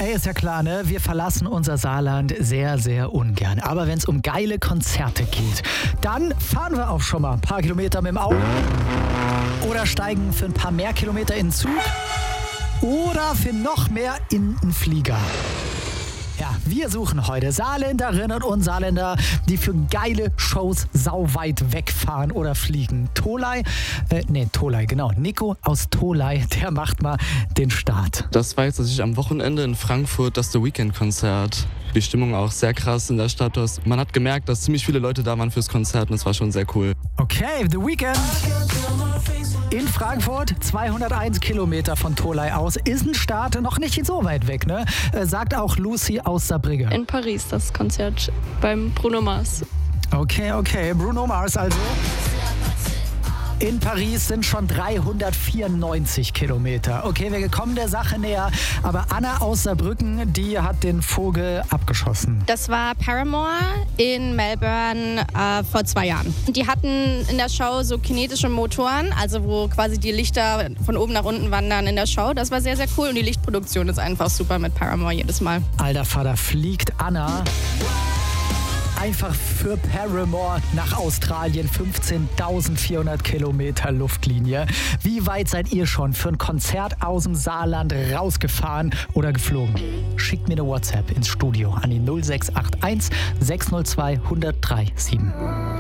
Ey, ist ja klar, ne? Wir verlassen unser Saarland sehr, sehr ungern. Aber wenn es um geile Konzerte geht, dann fahren wir auch schon mal ein paar Kilometer mit dem Auto oder steigen für ein paar mehr Kilometer in den Zug oder für noch mehr in den Flieger. Ja, wir suchen heute Saarländerinnen und Saarländer, die für geile Shows sauweit wegfahren oder fliegen. Nico aus Tolai, der macht mal den Start. Das war jetzt natürlich am Wochenende in Frankfurt das The Weeknd-Konzert. Die Stimmung auch sehr krass in der Stadt. Man hat gemerkt, dass ziemlich viele Leute da waren fürs Konzert und das war schon sehr cool. Okay, The Weeknd in Frankfurt, 201 Kilometer von Tolai aus, ist ein Start noch nicht so weit weg, ne? Sagt auch Lucy aus Saarbrücken. In Paris das Konzert beim Bruno Mars. Okay, Bruno Mars also. In Paris sind schon 394 Kilometer. Okay, wir kommen der Sache näher. Aber Anna aus Saarbrücken, die hat den Vogel abgeschossen. Das war Paramore in Melbourne vor 2 Jahren. Die hatten in der Show so kinetische Motoren, also wo quasi die Lichter von oben nach unten wandern in der Show. Das war sehr, sehr cool und die Lichtproduktion ist einfach super mit Paramore jedes Mal. Alter Vater, fliegt Anna einfach für Paramore nach Australien, 15.400 Kilometer Luftlinie. Wie weit seid ihr schon für ein Konzert aus dem Saarland rausgefahren oder geflogen? Schickt mir eine WhatsApp ins Studio an die 0681 602 1037.